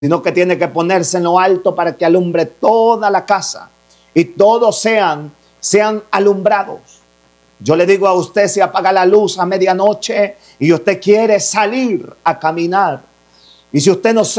sino que tiene que ponerse en lo alto para que alumbre toda la casa y todos sean alumbrados. Yo le digo a usted, si apaga la luz a medianoche y usted quiere salir a caminar, y si usted no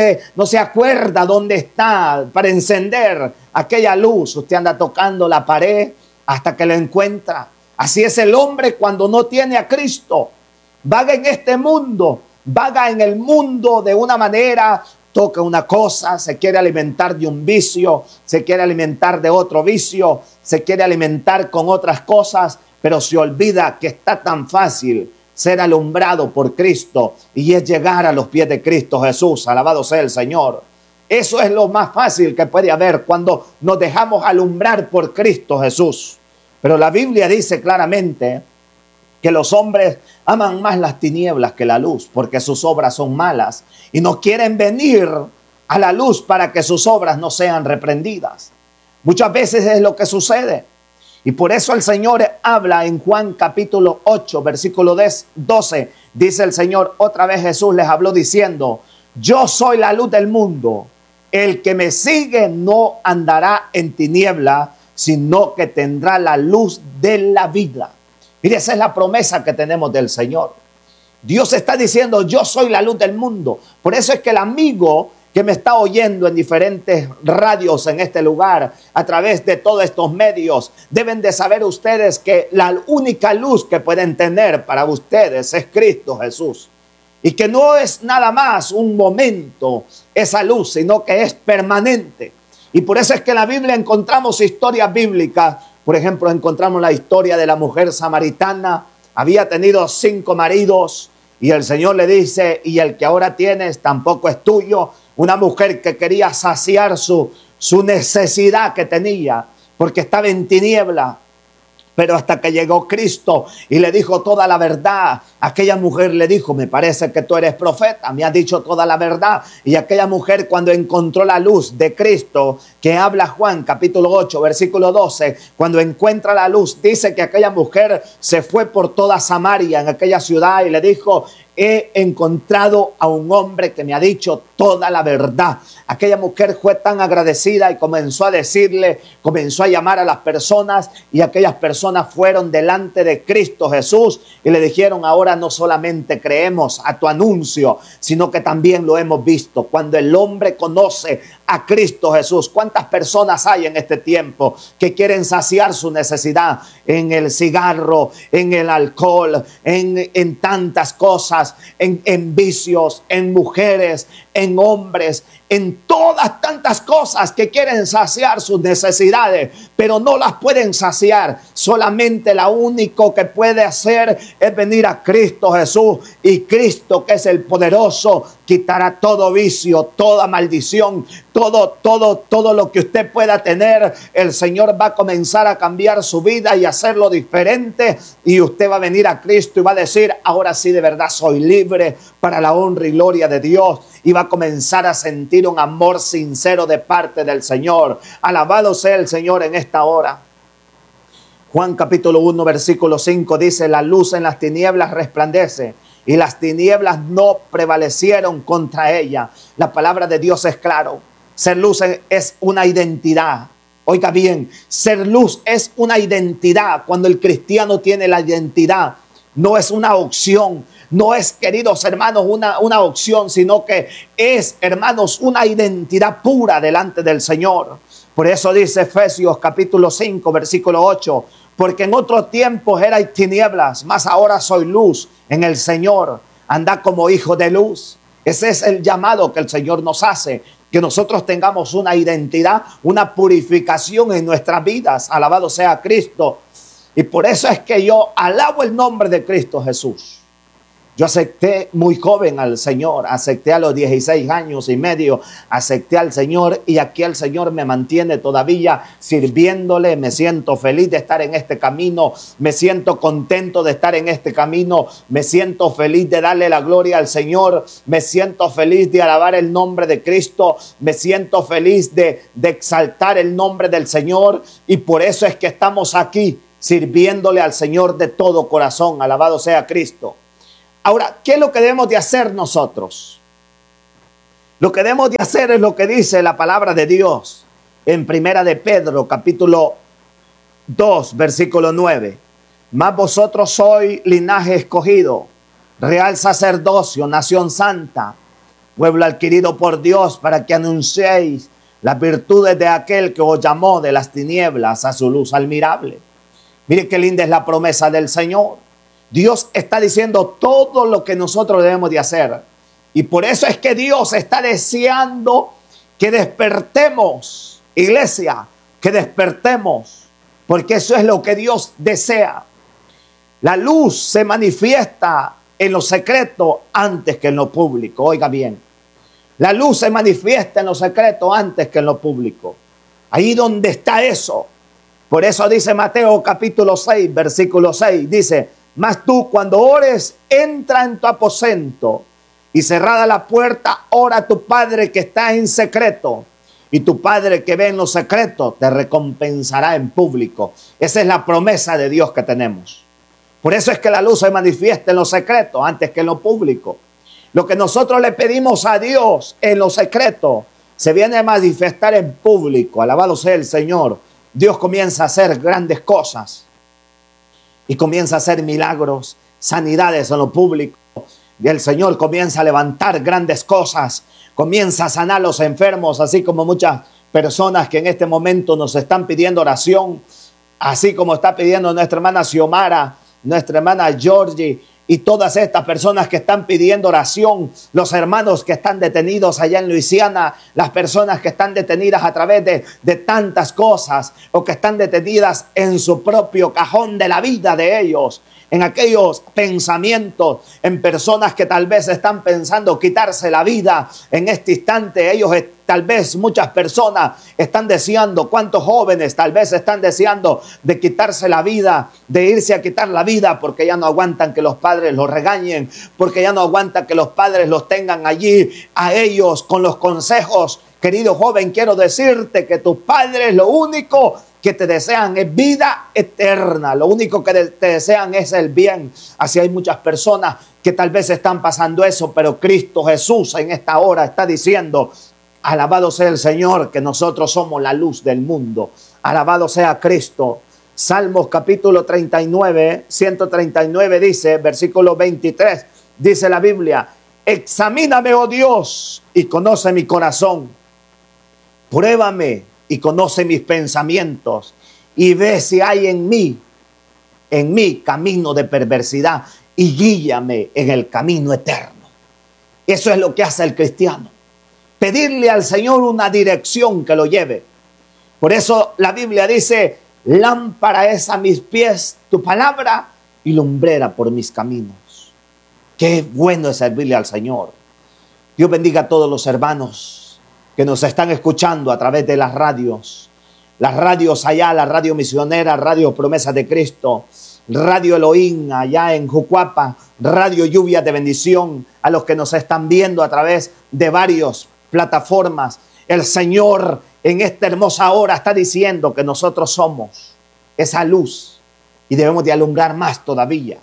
se acuerda dónde está para encender aquella luz, usted anda tocando la pared hasta que lo encuentra. Así es el hombre cuando no tiene a Cristo. Vaga en este mundo, vaga en el mundo de una manera, toca una cosa, se quiere alimentar de un vicio, se quiere alimentar de otro vicio, se quiere alimentar con otras cosas, pero se olvida que está tan fácil ser alumbrado por Cristo y es llegar a los pies de Cristo Jesús. Alabado sea el Señor. Eso es lo más fácil que puede haber cuando nos dejamos alumbrar por Cristo Jesús. Pero la Biblia dice claramente que los hombres aman más las tinieblas que la luz, porque sus obras son malas y no quieren venir a la luz para que sus obras no sean reprendidas. Muchas veces es lo que sucede. Y por eso el Señor habla en Juan capítulo 8, versículo 12. Dice el Señor, otra vez Jesús les habló diciendo, yo soy la luz del mundo. El que me sigue no andará en tiniebla, sino que tendrá la luz de la vida. Mire, esa es la promesa que tenemos del Señor. Dios está diciendo, yo soy la luz del mundo. Por eso es que el amigo que me está oyendo en diferentes radios en este lugar, a través de todos estos medios, deben de saber ustedes que la única luz que pueden tener para ustedes es Cristo Jesús. Y que no es nada más un momento esa luz, sino que es permanente. Y por eso es que en la Biblia encontramos historias bíblicas. Por ejemplo, encontramos la historia de la mujer samaritana. Había tenido 5 maridos y el Señor le dice, y el que ahora tienes tampoco es tuyo. Una mujer que quería saciar su necesidad que tenía porque estaba en tiniebla. Pero hasta que llegó Cristo y le dijo toda la verdad, aquella mujer le dijo, me parece que tú eres profeta, me has dicho toda la verdad. Y aquella mujer, cuando encontró la luz de Cristo, que habla Juan capítulo 8, versículo 12, cuando encuentra la luz, dice que aquella mujer se fue por toda Samaria, en aquella ciudad, y le dijo, he encontrado a un hombre que me ha dicho toda la verdad. Aquella mujer fue tan agradecida y comenzó a decirle, comenzó a llamar a las personas, y aquellas personas fueron delante de Cristo Jesús y le dijeron, ahora no solamente creemos a tu anuncio, sino que también lo hemos visto. Cuando el hombre conoce a Cristo Jesús, ¿cuántas personas hay en este tiempo que quieren saciar su necesidad en el cigarro, en el alcohol, en tantas cosas, en vicios, en mujeres, en hombres, en todas tantas cosas que quieren saciar sus necesidades, pero no las pueden saciar? Solamente la único que puede hacer es venir a Cristo Jesús, y Cristo, que es el poderoso, quitará todo vicio, toda maldición, todo lo que usted pueda tener. El Señor va a comenzar a cambiar su vida y hacerlo diferente, y usted va a venir a Cristo y va a decir, ahora sí de verdad soy libre para la honra y gloria de Dios, y va a comenzar a sentir un amor sincero de parte del Señor. Alabado sea el Señor en esta hora. Juan capítulo 1 versículo 5 dice, la luz en las tinieblas resplandece y las tinieblas no prevalecieron contra ella. La palabra de Dios es claro. Ser luz es una identidad. Oiga bien, ser luz es una identidad. Cuando el cristiano tiene la identidad, no es una opción. No es, queridos hermanos, una opción, sino que es, hermanos, una identidad pura delante del Señor. Por eso dice Efesios capítulo 5, versículo 8, porque en otros tiempos erais tinieblas, mas ahora soy luz en el Señor. Andad como hijos de luz. Ese es el llamado que el Señor nos hace, que nosotros tengamos una identidad, una purificación en nuestras vidas. Alabado sea Cristo. Y por eso es que yo alabo el nombre de Cristo Jesús. Yo acepté muy joven al Señor, acepté a los 16 años y medio, acepté al Señor, y aquí el Señor me mantiene todavía sirviéndole. Me siento feliz de estar en este camino, me siento contento de estar en este camino, me siento feliz de darle la gloria al Señor, me siento feliz de alabar el nombre de Cristo, me siento feliz de exaltar el nombre del Señor, y por eso es que estamos aquí sirviéndole al Señor de todo corazón. Alabado sea Cristo. Ahora, ¿qué es lo que debemos de hacer nosotros? Lo que debemos de hacer es lo que dice la palabra de Dios en Primera de Pedro, capítulo 2, versículo 9. Mas vosotros sois linaje escogido, real sacerdocio, nación santa, pueblo adquirido por Dios, para que anunciéis las virtudes de aquel que os llamó de las tinieblas a su luz admirable. Mire qué linda es la promesa del Señor. Dios está diciendo todo lo que nosotros debemos de hacer. Y por eso es que Dios está deseando que despertemos, iglesia, que despertemos, porque eso es lo que Dios desea. La luz se manifiesta en lo secreto antes que en lo público. Oiga bien, la luz se manifiesta en lo secreto antes que en lo público. Ahí donde está eso. Por eso dice Mateo capítulo 6, versículo 6, dice: mas tú cuando ores, entra en tu aposento y cerrada la puerta, ora a tu Padre que está en secreto. Y tu Padre que ve en lo secreto te recompensará en público. Esa es la promesa de Dios que tenemos. Por eso es que la luz se manifiesta en lo secreto antes que en lo público. Lo que nosotros le pedimos a Dios en lo secreto se viene a manifestar en público. Alabado sea el Señor. Dios comienza a hacer grandes cosas y comienza a hacer milagros, sanidades en lo público. Y el Señor comienza a levantar grandes cosas, comienza a sanar a los enfermos, así como muchas personas que en este momento nos están pidiendo oración, así como está pidiendo nuestra hermana Xiomara, nuestra hermana Georgie, y todas estas personas que están pidiendo oración, los hermanos que están detenidos allá en Luisiana, las personas que están detenidas a través de tantas cosas, o que están detenidas en su propio cajón de la vida de ellos, en aquellos pensamientos, en personas que tal vez están pensando quitarse la vida en este instante. Ellos tal vez muchas personas están deseando, cuántos jóvenes tal vez están deseando de quitarse la vida, de irse a quitar la vida porque ya no aguantan que los padres los regañen, porque ya no aguantan que los padres los tengan allí a ellos con los consejos. Querido joven, quiero decirte que tus padres lo único que te desean es vida eterna, lo único que te desean es el bien. Así hay muchas personas que tal vez están pasando eso, pero Cristo Jesús en esta hora está diciendo: alabado sea el Señor, que nosotros somos la luz del mundo. Alabado sea Cristo. Salmos capítulo 39, 139 dice, versículo 23, dice la Biblia: examíname, oh Dios, y conoce mi corazón. Pruébame y conoce mis pensamientos, y ve si hay en mí camino de perversidad, y guíame en el camino eterno. Eso es lo que hace el cristiano. Pedirle al Señor una dirección que lo lleve. Por eso la Biblia dice: lámpara es a mis pies tu palabra y lumbrera por mis caminos. Qué bueno es servirle al Señor. Dios bendiga a todos los hermanos que nos están escuchando a través de las radios allá, la radio misionera, radio Promesas de Cristo, radio Elohim allá en Jucuapa, radio Lluvia de Bendición, a los que nos están viendo a través de varias plataformas. El Señor en esta hermosa hora está diciendo que nosotros somos esa luz y debemos de alumbrar más todavía.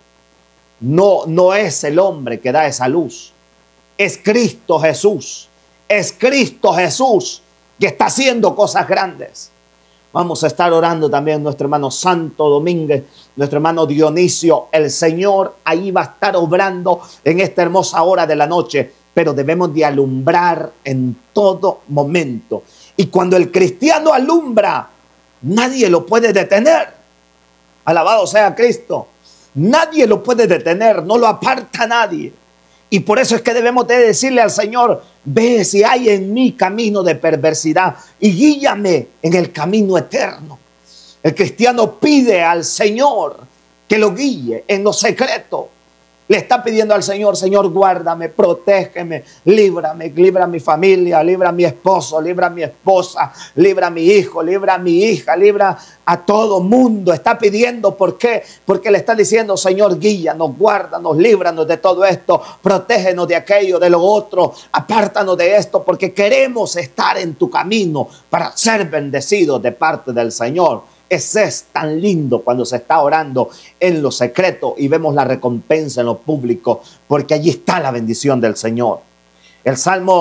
No es el hombre que da esa luz, es Cristo Jesús. Es Cristo Jesús que está haciendo cosas grandes. Vamos a estar orando también nuestro hermano Santo Domínguez, nuestro hermano Dionisio. El Señor ahí va a estar obrando en esta hermosa hora de la noche, pero debemos de alumbrar en todo momento. Y cuando el cristiano alumbra, nadie lo puede detener. Alabado sea Cristo. Nadie lo puede detener, no lo aparta nadie. Y por eso es que debemos de decirle al Señor: ve si hay en mí camino de perversidad y guíame en el camino eterno. El cristiano pide al Señor que lo guíe en lo secreto. Le está pidiendo al Señor: Señor, guárdame, protégeme, líbrame, libra a mi familia, libra a mi esposo, libra a mi esposa, libra a mi hijo, libra a mi hija, libra a todo mundo. Está pidiendo, ¿por qué? Porque le está diciendo: Señor, guíanos, guárdanos, líbranos de todo esto, protégenos de aquello, de lo otro, apártanos de esto, porque queremos estar en tu camino para ser bendecidos de parte del Señor. Ese es tan lindo cuando se está orando en lo secreto y vemos la recompensa en lo público, porque allí está la bendición del Señor. El Salmo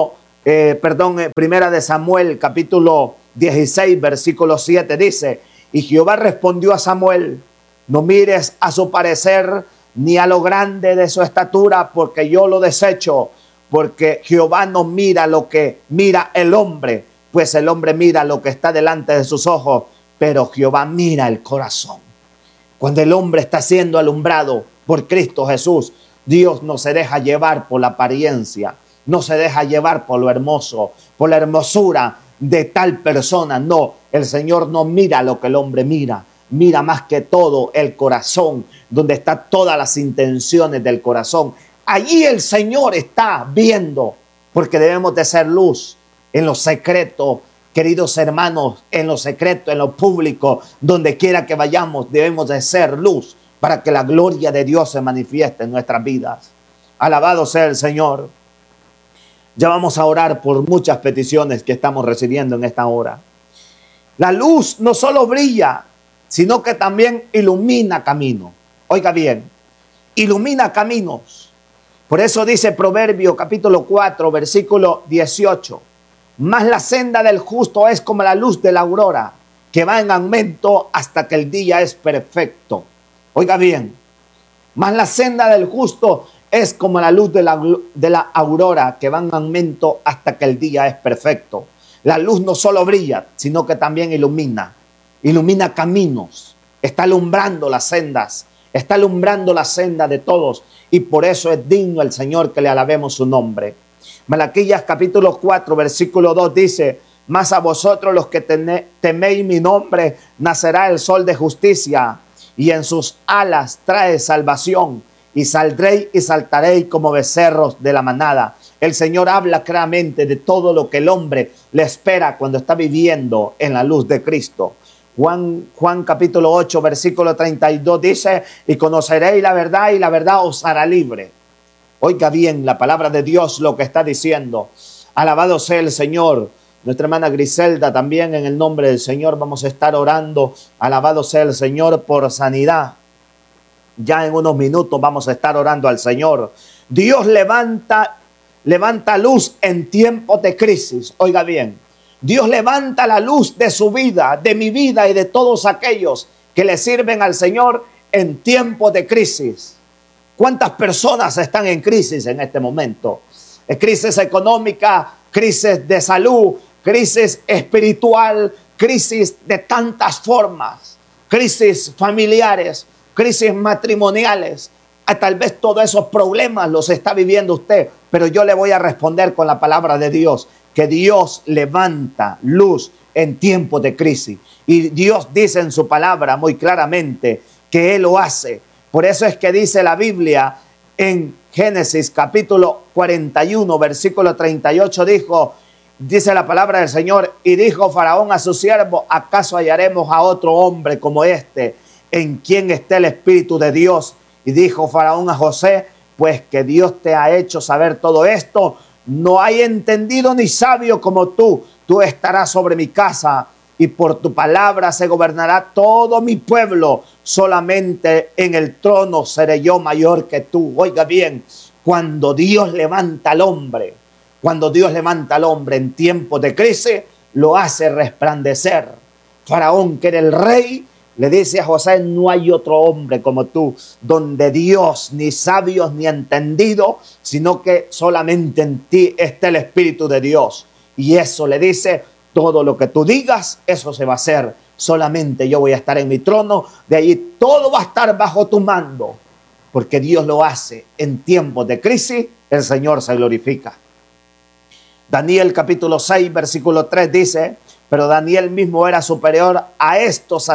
Primera de Samuel, capítulo 16, versículo 7, dice: y Jehová respondió a Samuel: no mires a su parecer ni a lo grande de su estatura, porque yo lo desecho. Porque Jehová no mira lo que mira el hombre, pues el hombre mira lo que está delante de sus ojos, pero Jehová mira el corazón. Cuando el hombre está siendo alumbrado por Cristo Jesús, Dios no se deja llevar por la apariencia, no se deja llevar por lo hermoso, por la hermosura de tal persona. No, el Señor no mira lo que el hombre mira, mira más que todo el corazón, donde están todas las intenciones del corazón. Allí el Señor está viendo, porque debemos de ser luz en lo secreto, queridos hermanos, en lo secreto, en lo público, donde quiera que vayamos, debemos de ser luz para que la gloria de Dios se manifieste en nuestras vidas. Alabado sea el Señor. Ya vamos a orar por muchas peticiones que estamos recibiendo en esta hora. La luz no solo brilla, sino que también ilumina camino. Oiga bien, ilumina caminos. Por eso dice Proverbio capítulo 4, versículo 18. Mas la senda del justo es como la luz de la aurora, que va en aumento hasta que el día es perfecto. Oiga bien, mas la senda del justo es como la luz de la aurora, que va en aumento hasta que el día es perfecto. La luz no solo brilla, sino que también ilumina. Ilumina caminos, está alumbrando las sendas, está alumbrando la senda de todos. Y por eso es digno el Señor que le alabemos su nombre. Malaquías capítulo 4, versículo 2 dice: mas a vosotros los que teméis mi nombre, nacerá el sol de justicia, y en sus alas trae salvación, y saldréis y saltaréis como becerros de la manada. El Señor habla claramente de todo lo que el hombre le espera cuando está viviendo en la luz de Cristo. Juan capítulo 8, versículo 32 dice: y conoceréis la verdad, y la verdad os hará libre. Oiga bien la palabra de Dios, lo que está diciendo. Alabado sea el Señor. Nuestra hermana Griselda también, en el nombre del Señor, vamos a estar orando. Alabado sea el Señor por sanidad. Ya en unos minutos vamos a estar orando al Señor. Dios levanta luz en tiempos de crisis. Oiga bien, Dios levanta la luz de su vida, de mi vida y de todos aquellos que le sirven al Señor en tiempos de crisis. ¿Cuántas personas están en crisis en este momento? Crisis económica, crisis de salud, crisis espiritual, crisis de tantas formas, crisis familiares, crisis matrimoniales. Tal vez todos esos problemas los está viviendo usted, pero yo le voy a responder con la palabra de Dios, que Dios levanta luz en tiempos de crisis. Y Dios dice en su palabra muy claramente que Él lo hace. Por eso es que dice la Biblia en Génesis capítulo 41, versículo 38, dice la palabra del Señor: y dijo Faraón a su siervo: ¿acaso hallaremos a otro hombre como este, en quien esté el Espíritu de Dios? Y dijo Faraón a José: pues que Dios te ha hecho saber todo esto, no hay entendido ni sabio como tú. Tú estarás sobre mi casa, y por tu palabra se gobernará todo mi pueblo. Solamente en el trono seré yo mayor que tú. Oiga bien, cuando Dios levanta al hombre, en tiempos de crisis, lo hace resplandecer. Faraón, que era el rey, le dice a José: no hay otro hombre como tú, donde Dios ni sabios ni entendido, sino que solamente en ti está el Espíritu de Dios. Y eso le dice: todo lo que tú digas, eso se va a hacer. Solamente yo voy a estar en mi trono, de allí todo va a estar bajo tu mando. Porque Dios lo hace en tiempos de crisis, el Señor se glorifica. Daniel capítulo 6, versículo 3 dice: pero Daniel mismo era superior a estos,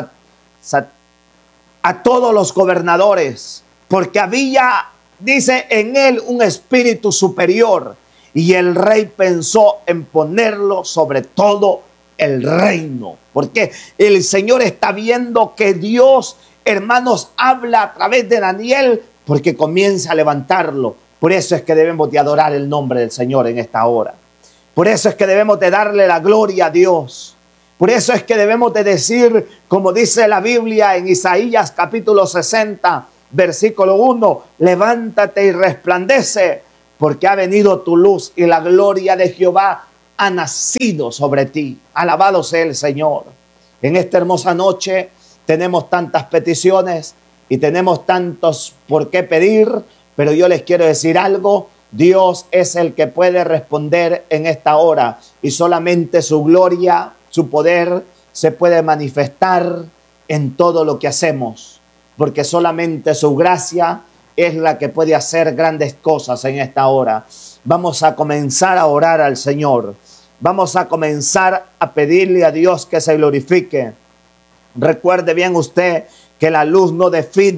a todos los gobernadores, porque había, dice, en él un espíritu superior, y el rey pensó en ponerlo sobre todo el reino. Porque el Señor está viendo que Dios, hermanos, habla a través de Daniel, porque comienza a levantarlo. Por eso es que debemos de adorar el nombre del Señor en esta hora. Por eso es que debemos de darle la gloria a Dios. Por eso es que debemos de decir, como dice la Biblia en Isaías capítulo 60, versículo 1, levántate y resplandece, porque ha venido tu luz y la gloria de Jehová ha nacido sobre ti. Alabado sea el Señor. En esta hermosa noche tenemos tantas peticiones y tenemos tantos por qué pedir, pero yo les quiero decir algo. Dios es el que puede responder en esta hora y solamente su gloria, su poder se puede manifestar en todo lo que hacemos, porque solamente su gracia es la que puede hacer grandes cosas en esta hora. Vamos a comenzar a orar al Señor. Vamos a comenzar a pedirle a Dios que se glorifique. Recuerde bien usted que la luz no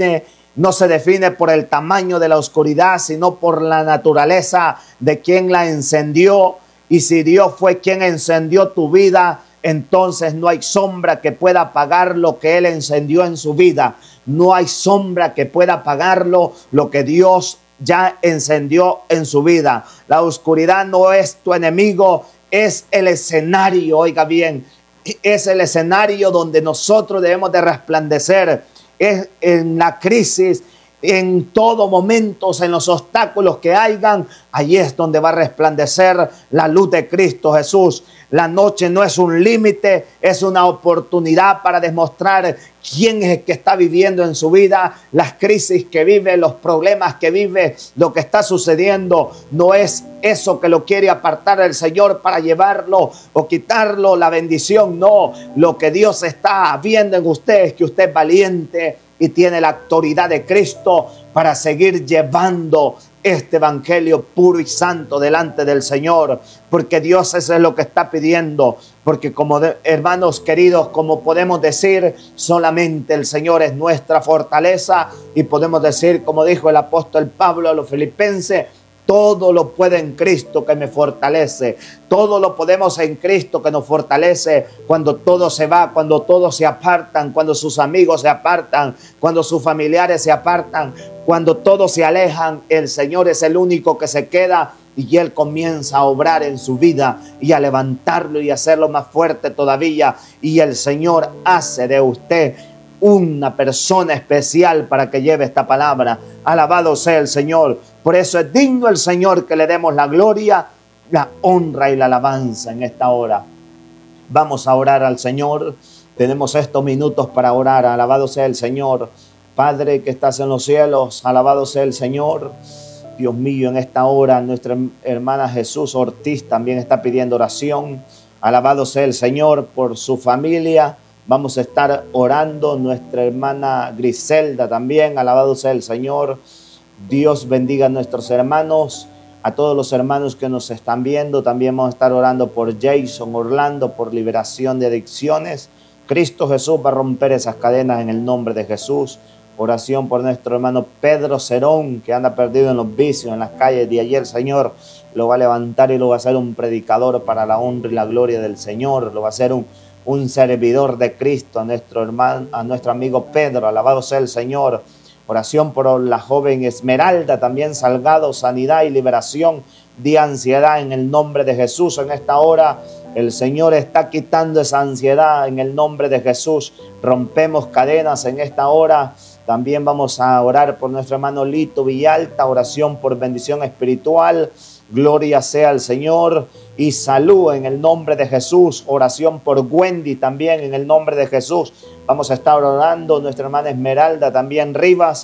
se define por el tamaño de la oscuridad, sino por la naturaleza de quien la encendió. Y si Dios fue quien encendió tu vida, entonces no hay sombra que pueda apagar lo que Él encendió en su vida. No hay sombra que pueda apagarlo, lo que Dios ya encendió en su vida. La oscuridad no es tu enemigo, es el escenario, oiga bien, es el escenario donde nosotros debemos de resplandecer. Es en la crisis, en todo momento, en los obstáculos que hayan, allí es donde va a resplandecer la luz de Cristo Jesús. La noche no es un límite, es una oportunidad para demostrar quién es el que está viviendo en su vida. Las crisis que vive, los problemas que vive, lo que está sucediendo, no es eso que lo quiere apartar el Señor para llevarlo o quitarlo la bendición. No, lo que Dios está viendo en usted es que usted es valiente y tiene la autoridad de Cristo para seguir llevando este evangelio puro y santo delante del Señor, porque Dios eso es lo que está pidiendo, porque como hermanos queridos, como podemos decir, solamente el Señor es nuestra fortaleza, y podemos decir, como dijo el apóstol Pablo a los filipenses, todo lo puedo en Cristo que me fortalece. Todo lo podemos en Cristo que nos fortalece. Cuando todo se va, cuando todos se apartan, cuando sus amigos se apartan, cuando sus familiares se apartan, cuando todos se alejan, el Señor es el único que se queda y Él comienza a obrar en su vida y a levantarlo y a hacerlo más fuerte todavía. Y el Señor hace de usted una persona especial para que lleve esta palabra. Alabado sea el Señor. Por eso es digno el Señor que le demos la gloria, la honra y la alabanza en esta hora. Vamos a orar al Señor. Tenemos estos minutos para orar. Alabado sea el Señor. Padre que estás en los cielos, alabado sea el Señor. Dios mío, en esta hora nuestra hermana Jesús Ortiz también está pidiendo oración. Alabado sea el Señor por su familia. Vamos a estar orando. Nuestra hermana Griselda también. Alabado sea el Señor. Dios bendiga a nuestros hermanos. A todos los hermanos que nos están viendo. También vamos a estar orando por Jason Orlando, por liberación de adicciones. Cristo Jesús va a romper esas cadenas en el nombre de Jesús. Oración por nuestro hermano Pedro Cerón, que anda perdido en los vicios, en las calles. De ayer el Señor lo va a levantar y lo va a hacer un predicador para la honra y la gloria del Señor. Lo va a hacer un servidor de Cristo a nuestro hermano, a nuestro amigo Pedro. Alabado sea el Señor. Oración por la joven Esmeralda, también Salgado, sanidad y liberación de ansiedad en el nombre de Jesús. En esta hora el Señor está quitando esa ansiedad en el nombre de Jesús. Rompemos cadenas en esta hora. También vamos a orar por nuestro hermano Lito Villalta, oración por bendición espiritual. Gloria sea al Señor y salud en el nombre de Jesús. Oración por Wendy también en el nombre de Jesús. Vamos a estar orando. Nuestra hermana Esmeralda también Rivas.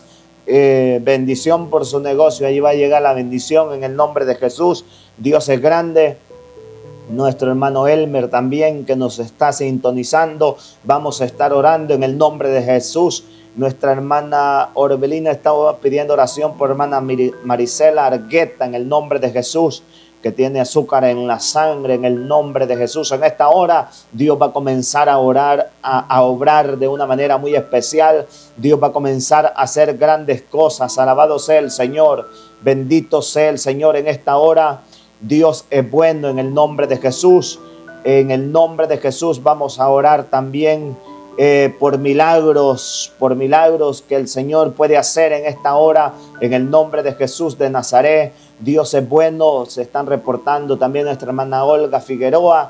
Bendición por su negocio. Allí va a llegar la bendición en el nombre de Jesús. Dios es grande. Nuestro hermano Elmer también que nos está sintonizando. Vamos a estar orando en el nombre de Jesús. Nuestra hermana Orbelina estaba pidiendo oración por hermana Marisela Argueta en el nombre de Jesús, que tiene azúcar en la sangre en el nombre de Jesús. En esta hora Dios va a comenzar a orar, a obrar de una manera muy especial. Dios va a comenzar a hacer grandes cosas. Alabado sea el Señor. Bendito sea el Señor en esta hora. Dios es bueno en el nombre de Jesús. En el nombre de Jesús vamos a orar también por milagros que el Señor puede hacer en esta hora, en el nombre de Jesús de Nazaret. Dios es bueno. Se están reportando también nuestra hermana Olga Figueroa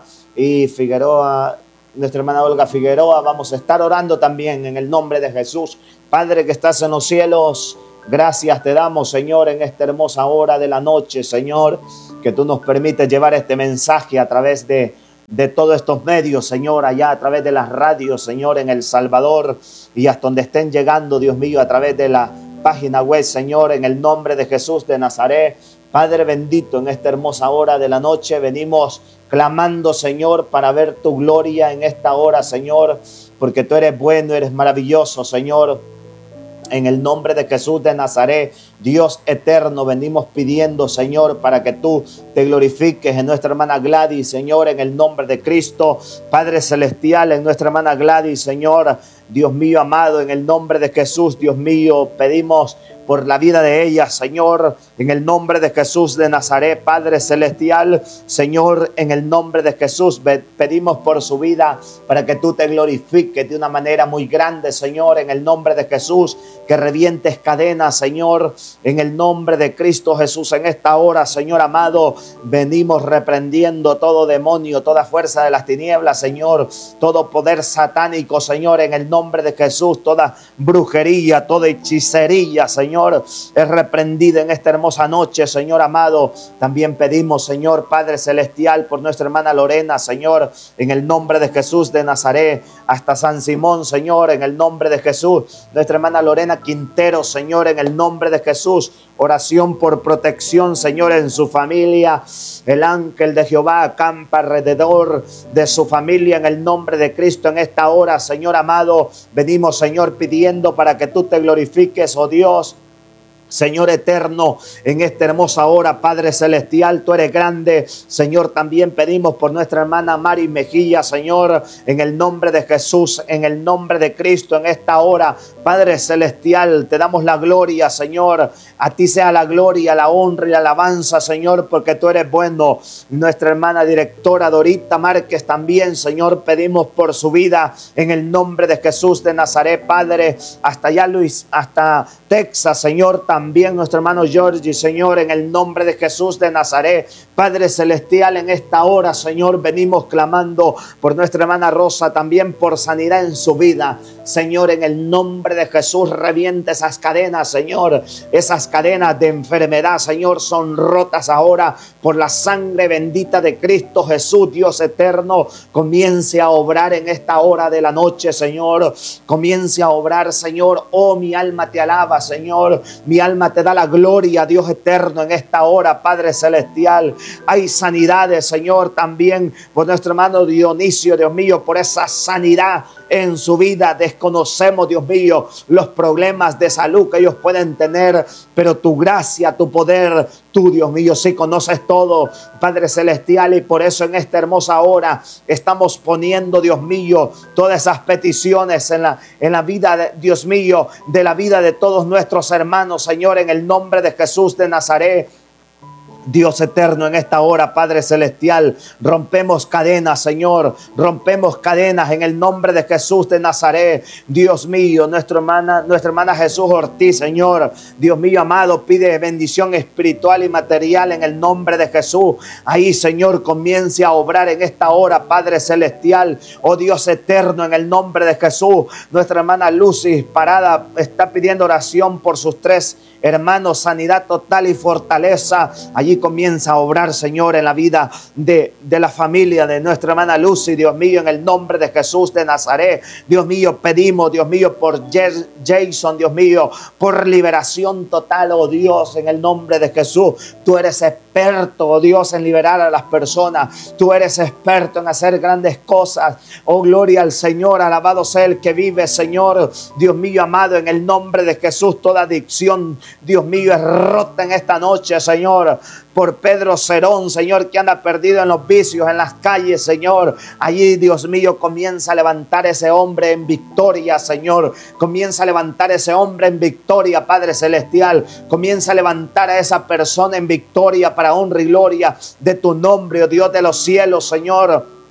nuestra hermana Olga Figueroa. Vamos a estar orando también en el nombre de Jesús. Padre que estás en los cielos, Gracias te damos, Señor, en esta hermosa hora de la noche, Señor, que tú nos permites llevar este mensaje a través de todos estos medios, Señor, allá a través de las radios, Señor, en El Salvador y hasta donde estén llegando, Dios mío, a través de la página web, Señor, en el nombre de Jesús de Nazaret. Padre bendito, en esta hermosa hora de la noche venimos clamando, Señor, para ver tu gloria en esta hora, Señor, porque tú eres bueno, eres maravilloso, Señor. En el nombre de Jesús de Nazaret, Dios eterno, venimos pidiendo, Señor, para que tú te glorifiques en nuestra hermana Gladys, Señor, en el nombre de Cristo. Padre celestial, en nuestra hermana Gladys, Señor, Dios mío amado, en el nombre de Jesús, Dios mío, pedimos por la vida de ella, Señor, en el nombre de Jesús de Nazaret, Padre celestial, Señor, en el nombre de Jesús, pedimos por su vida para que tú te glorifiques de una manera muy grande, Señor, en el nombre de Jesús, que revientes cadenas, Señor, en el nombre de Cristo Jesús. En esta hora, Señor amado, venimos reprendiendo todo demonio, toda fuerza de las tinieblas, Señor, todo poder satánico, Señor, en el nombre de Jesús, toda brujería, toda hechicería, Señor, es reprendida en esta hermosa noche, Señor amado. También pedimos, Señor Padre celestial, por nuestra hermana Lorena, Señor, en el nombre de Jesús de Nazaret, hasta San Simón, Señor, en el nombre de Jesús. Nuestra hermana Lorena Quintero, Señor, en el nombre de Jesús. Oración por protección, Señor, en su familia. El ángel de Jehová acampa alrededor de su familia en el nombre de Cristo. En esta hora, Señor amado, venimos, Señor, pidiendo para que tú te glorifiques, oh Dios. Señor eterno, en esta hermosa hora, Padre celestial, tú eres grande, Señor. También pedimos por nuestra hermana Mari Mejía, Señor, en el nombre de Jesús, en el nombre de Cristo, en esta hora, Padre celestial, te damos la gloria, Señor. A ti sea la gloria, la honra y la alabanza, Señor, porque tú eres bueno. Nuestra hermana directora Dorita Márquez también, Señor, pedimos por su vida en el nombre de Jesús de Nazaret, Padre, hasta allá Luis, hasta Texas, Señor. También nuestro hermano Georgie, Señor, en el nombre de Jesús de Nazaret. Padre celestial, en esta hora, Señor, venimos clamando por nuestra hermana Rosa, también por sanidad en su vida. Señor, en el nombre de Jesús, reviente esas cadenas, Señor. Esas cadenas de enfermedad, Señor, son rotas ahora por la sangre bendita de Cristo Jesús. Dios eterno, comience a obrar en esta hora de la noche, Señor. Comience a obrar, Señor. Oh, mi alma te alaba, Señor. Mi alma te da la gloria, Dios eterno, en esta hora, Padre celestial. Hay sanidades, Señor, también por nuestro hermano Dionisio, Dios mío, por esa sanidad en su vida. Desconocemos, Dios mío, los problemas de salud que ellos pueden tener, pero tu gracia, tu poder, tú, Dios mío, sí conoces todo, Padre celestial, y por eso en esta hermosa hora estamos poniendo, Dios mío, todas esas peticiones en la vida, de, Dios mío, de la vida de todos nuestros hermanos, Señor, en el nombre de Jesús de Nazaret. Dios eterno, en esta hora, Padre celestial, rompemos cadenas, Señor, rompemos cadenas en el nombre de Jesús de Nazaret. Dios mío, nuestra hermana Jesús Ortiz, Señor, Dios mío amado, pide bendición espiritual y material en el nombre de Jesús. Ahí, Señor, comience a obrar en esta hora, Padre celestial, oh Dios eterno, en el nombre de Jesús. Nuestra hermana Lucy Parada está pidiendo oración por sus 3 hermanos, sanidad total y fortaleza. Allí comienza a obrar, Señor, en la vida de la familia de nuestra hermana Lucy, Dios mío, en el nombre de Jesús de Nazaret. Dios mío, pedimos, Dios mío, por Jason, Dios mío, por liberación total, oh Dios, en el nombre de Jesús. Tú eres experto, oh Dios, en liberar a las personas. Tú eres experto en hacer grandes cosas. Oh, gloria al Señor, alabado sea el que vive, Señor. Dios mío amado, en el nombre de Jesús, toda adicción, Dios mío, es rota en esta noche, Señor. Por Pedro Cerón, Señor, que anda perdido en los vicios, en las calles, Señor. Allí, Dios mío, comienza a levantar ese hombre en victoria, Señor. Comienza a levantar ese hombre en victoria, Padre celestial. Comienza a levantar a esa persona en victoria para honra y gloria de tu nombre, oh Dios de los cielos, Señor.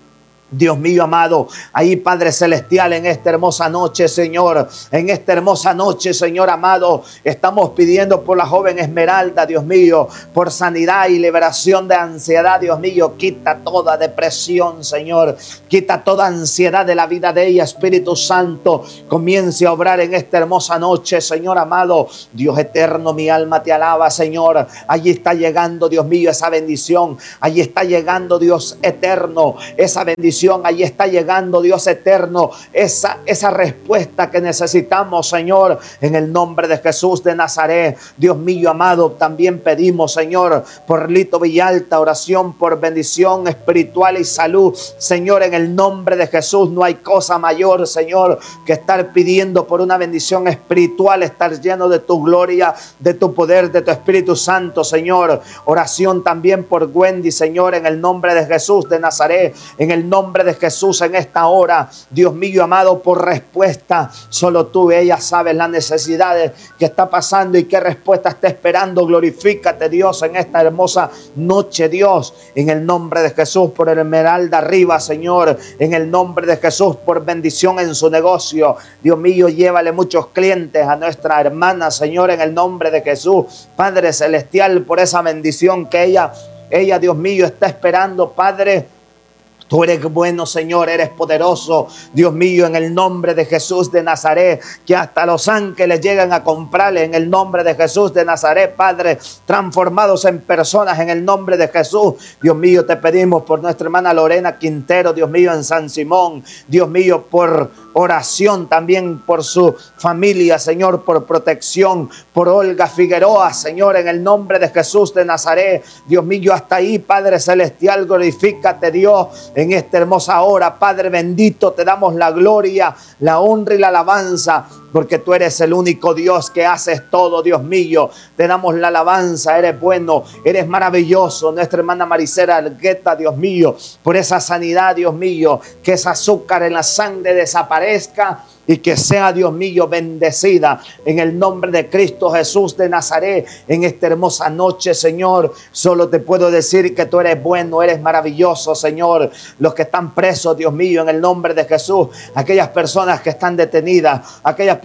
Dios mío amado, ahí Padre Celestial, en esta hermosa noche, Señor, en esta hermosa noche, Señor amado, estamos pidiendo por la joven Esmeralda, Dios mío, por sanidad y liberación de ansiedad, Dios mío, quita toda depresión, Señor, quita toda ansiedad de la vida de ella, Espíritu Santo, comience a obrar en esta hermosa noche, Señor amado, Dios eterno, mi alma te alaba, Señor, allí está llegando, Dios mío, esa bendición, allí está llegando, Dios eterno, esa bendición, allí está llegando, Dios eterno, esa respuesta que necesitamos, Señor, en el nombre de Jesús de Nazaret. Dios mío amado, también pedimos, Señor, por Lito Villalta, oración por bendición espiritual y salud, Señor, en el nombre de Jesús. No hay cosa mayor, Señor, que estar pidiendo por una bendición espiritual, estar lleno de tu gloria, de tu poder, de tu Espíritu Santo, Señor. Oración también por Wendy, Señor, en el nombre de Jesús de Nazaret, en el nombre de Jesús en esta hora, Dios mío amado, por respuesta. Solo tú y ella sabes las necesidades que está pasando y qué respuesta está esperando. Glorifícate, Dios, en esta hermosa noche, Dios, en el nombre de Jesús, por el Esmeralda arriba, Señor, en el nombre de Jesús, por bendición en su negocio. Dios mío, llévale muchos clientes a nuestra hermana, Señor, en el nombre de Jesús. Padre Celestial, por esa bendición que ella, Dios mío, está esperando, Padre. Tú eres bueno, Señor, eres poderoso, Dios mío, en el nombre de Jesús de Nazaret, que hasta los ángeles llegan a comprarle en el nombre de Jesús de Nazaret, Padre, transformados en personas en el nombre de Jesús. Dios mío, te pedimos por nuestra hermana Lorena Quintero, Dios mío, en San Simón, Dios mío, por oración también por su familia, Señor, por protección, por Olga Figueroa, Señor, en el nombre de Jesús de Nazaret. Dios mío, hasta ahí, Padre Celestial, glorifícate, Dios, en esta hermosa hora. Padre bendito, te damos la gloria, la honra y la alabanza, porque tú eres el único Dios que haces todo, Dios mío. Te damos la alabanza, eres bueno, eres maravilloso. Nuestra hermana Maricela Argueta, Dios mío, por esa sanidad, Dios mío, que ese azúcar en la sangre desaparezca y que sea, Dios mío, bendecida en el nombre de Cristo Jesús de Nazaret. En esta hermosa noche, Señor, solo te puedo decir que tú eres bueno, eres maravilloso, Señor. Los que están presos, Dios mío, en el nombre de Jesús, aquellas personas que están detenidas,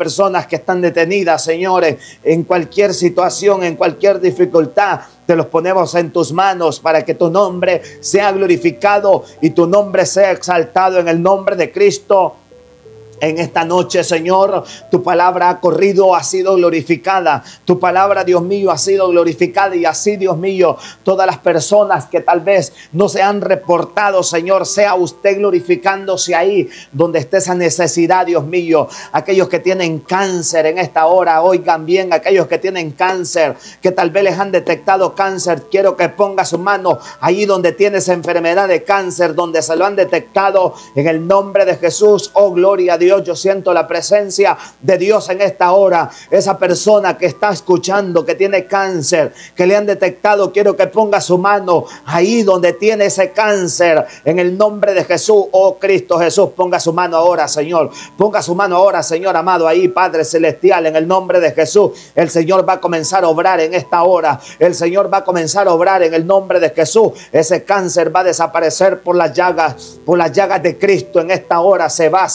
señores, en cualquier situación, en cualquier dificultad, te los ponemos en tus manos para que tu nombre sea glorificado y tu nombre sea exaltado en el nombre de Cristo. En esta noche, Señor, tu palabra ha corrido, ha sido glorificada. Tu palabra, Dios mío, ha sido glorificada. Y así, Dios mío, todas las personas que tal vez no se han reportado, Señor, sea usted glorificándose ahí donde esté esa necesidad, Dios mío. Aquellos que tienen cáncer en esta hora, oigan bien, aquellos que tienen cáncer, que tal vez les han detectado cáncer, quiero que ponga su mano ahí donde tiene esa enfermedad de cáncer, donde se lo han detectado, en el nombre de Jesús. Oh, gloria a Dios. Yo siento la presencia de Dios en esta hora. Esa persona que está escuchando, que tiene cáncer, que le han detectado, quiero que ponga su mano ahí donde tiene ese cáncer, en el nombre de Jesús. Oh Cristo Jesús, ponga su mano ahora, Señor. Ponga su mano ahora, Señor amado, ahí, Padre Celestial, en el nombre de Jesús. El Señor va a comenzar a obrar en esta hora. El Señor va a comenzar a obrar en el nombre de Jesús. Ese cáncer va a desaparecer por las llagas de Cristo en esta hora. Se va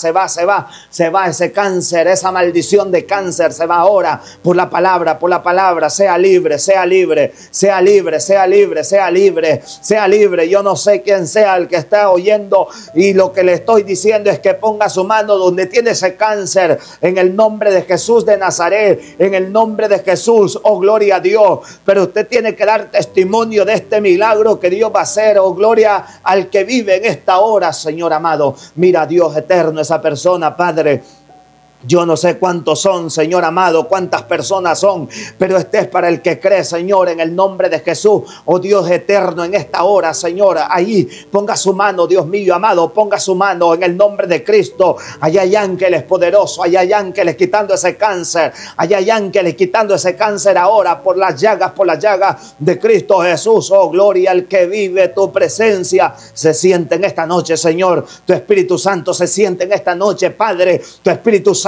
ese cáncer, esa maldición de cáncer, se va ahora por la palabra, sea libre, sea libre, sea libre, sea libre, sea libre, sea libre. Yo no sé quién sea el que está oyendo y lo que le estoy diciendo es que ponga su mano donde tiene ese cáncer, en el nombre de Jesús de Nazaret, en el nombre de Jesús. Oh, gloria a Dios. Pero usted tiene que dar testimonio de este milagro que Dios va a hacer. Oh, gloria al que vive en esta hora, Señor amado. Mira, Dios eterno, esa persona, Padre, yo no sé cuántos son, Señor amado, cuántas personas son, pero este es para el que cree, Señor, en el nombre de Jesús. Oh Dios eterno, en esta hora, Señor, ahí ponga su mano, Dios mío amado, ponga su mano en el nombre de Cristo. Allá hay ángeles poderosos, allá hay ángeles quitando ese cáncer, allá hay ángeles quitando ese cáncer ahora por las llagas de Cristo Jesús. Oh, gloria al que vive, tu presencia se siente en esta noche, Señor. Tu Espíritu Santo se siente en esta noche, Padre. Tu Espíritu Santo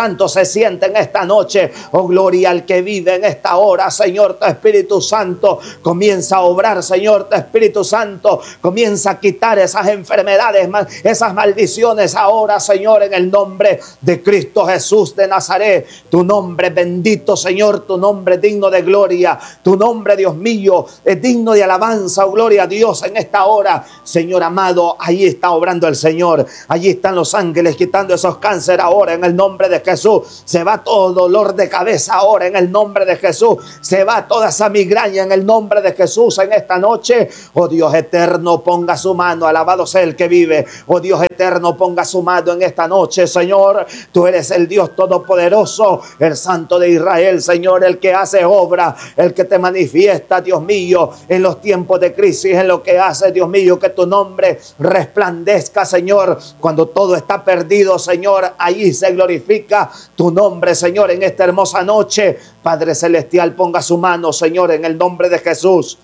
Santo se siente en esta noche. Oh, gloria al que vive en esta hora, Señor. Tu Espíritu Santo comienza a obrar, Señor. Tu Espíritu Santo comienza a quitar esas enfermedades, esas maldiciones ahora, Señor, en el nombre de Cristo Jesús de Nazaret. Tu nombre bendito, Señor, tu nombre digno de gloria, tu nombre, Dios mío, es digno de alabanza. Oh, gloria a Dios en esta hora, Señor amado. Allí está obrando el Señor, allí están los ángeles quitando esos cánceres ahora en el nombre de Jesús. Se va todo dolor de cabeza ahora en el nombre de Jesús, se va toda esa migraña en el nombre de Jesús en esta noche. Oh Dios eterno, ponga su mano, alabado sea el que vive. Oh Dios eterno, ponga su mano en esta noche, Señor. Tú eres el Dios todopoderoso, el Santo de Israel, Señor, el que hace obra, el que te manifiesta, Dios mío, en los tiempos de crisis, en lo que hace, Dios mío, que tu nombre resplandezca, Señor. Cuando todo está perdido, Señor, allí se glorifica tu nombre, Señor, en esta hermosa noche. Padre celestial, ponga su mano, Señor, en el nombre de Jesús.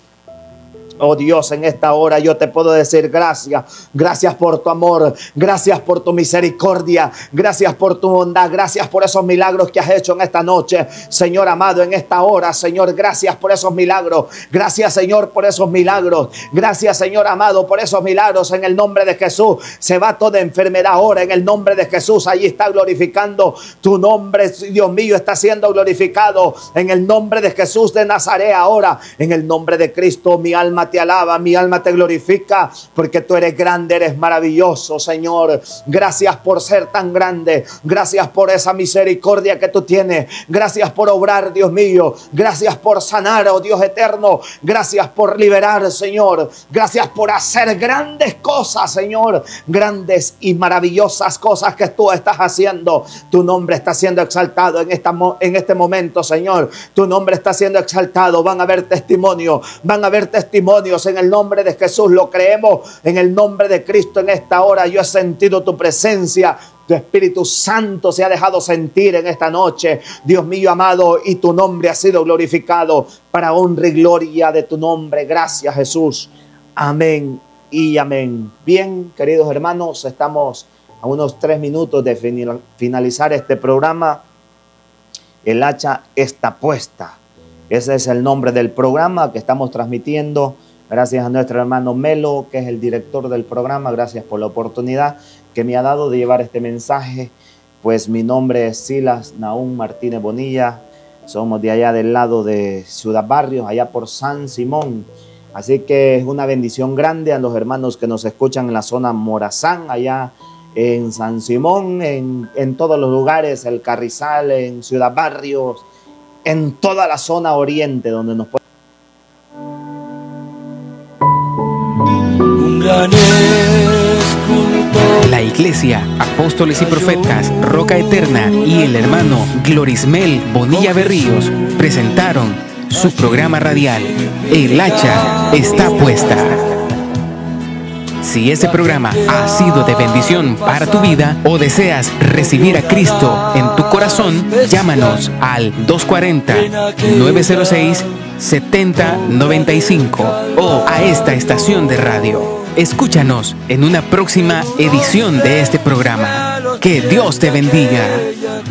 Oh Dios, en esta hora yo te puedo decir gracias. Gracias por tu amor, gracias por tu misericordia, gracias por tu bondad, gracias por esos milagros que has hecho en esta noche, Señor amado, en esta hora, Señor. Gracias por esos milagros, gracias, Señor, por esos milagros, gracias, Señor amado, por esos milagros en el nombre de Jesús. Se va toda enfermedad ahora en el nombre de Jesús. Allí está glorificando tu nombre, Dios mío, está siendo glorificado en el nombre de Jesús de Nazaret ahora, en el nombre de Cristo. Mi alma te alaba, mi alma te glorifica, porque tú eres grande, eres maravilloso, Señor. Gracias por ser tan grande, gracias por esa misericordia que tú tienes, gracias por obrar, Dios mío, gracias por sanar, oh Dios eterno, gracias por liberar, Señor, gracias por hacer grandes cosas, Señor, grandes y maravillosas cosas que tú estás haciendo. Tu nombre está siendo exaltado en este momento, Señor. Tu nombre está siendo exaltado. Van a haber testimonios, en el nombre de Jesús. Lo creemos en el nombre de Cristo. En esta hora yo he sentido tu presencia. Tu Espíritu Santo se ha dejado sentir en esta noche, Dios mío amado, y tu nombre ha sido glorificado para honra y gloria de tu nombre. Gracias, Jesús. Amén y amén. Bien, queridos hermanos, estamos a unos 3 minutos de finalizar este programa. El hacha está puesta. Ese es el nombre del programa que estamos transmitiendo. Gracias a nuestro hermano Melo, que es el director del programa. Gracias por la oportunidad que me ha dado de llevar este mensaje. Pues mi nombre es Silas Nahum Martínez Bonilla. Somos de allá del lado de Ciudad Barrios, allá por San Simón. Así que es una bendición grande a los hermanos que nos escuchan en la zona Morazán, allá en San Simón, en todos los lugares, el Carrizal, en Ciudad Barrios, en toda la zona oriente donde nos puede. La Iglesia Apóstoles y Profetas Roca Eterna y el hermano Glorismel Bonilla Berríos presentaron su programa radial El Hacha está puesta. Si este programa ha sido de bendición para tu vida o deseas recibir a Cristo en tu corazón, llámanos al 240-906-7095 o a esta estación de radio. Escúchanos en una próxima edición de este programa. Que Dios te bendiga.